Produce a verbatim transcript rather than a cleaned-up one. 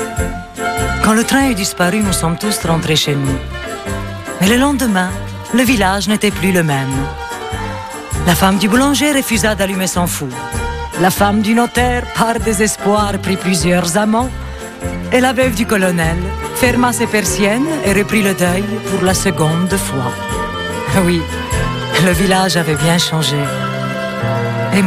Quand le train est disparu, nous sommes tous rentrés chez nous. Mais le lendemain, le village n'était plus le même. La femme du boulanger refusa d'allumer son four. La femme du notaire, par désespoir, prit plusieurs amants. Et la veuve du colonel ferma ses persiennes et reprit le deuil pour la seconde fois. Oui, le village avait bien changé. Et moi ?